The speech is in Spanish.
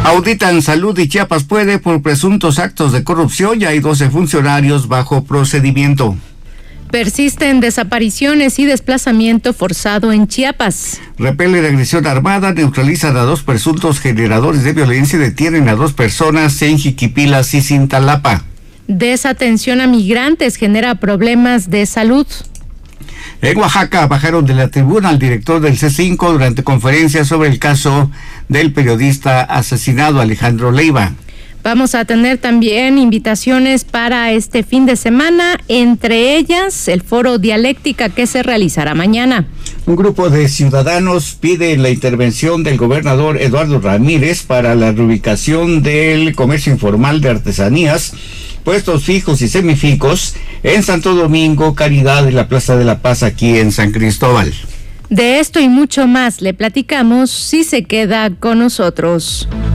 Auditan Salud y Chiapas puede por presuntos actos de corrupción. Ya hay 12 funcionarios bajo procedimiento. Persisten desapariciones y desplazamiento forzado en Chiapas. Repele la agresión armada, neutralizan a 2 presuntos generadores de violencia y detienen a 2 personas en Jiquipilas y Cintalapa. Desatención a migrantes genera problemas de salud. En Oaxaca bajaron de la tribuna al director del C5 durante conferencia sobre el caso del periodista asesinado Alejandro Leiva. Vamos a tener también invitaciones para este fin de semana, entre ellas el foro Dialéctica que se realizará mañana. Un grupo de ciudadanos pide la intervención del gobernador Eduardo Ramírez para la reubicación del comercio informal de artesanías, puestos fijos y semifijos en Santo Domingo, Caridad y la Plaza de la Paz aquí en San Cristóbal. De esto y mucho más le platicamos si se queda con nosotros.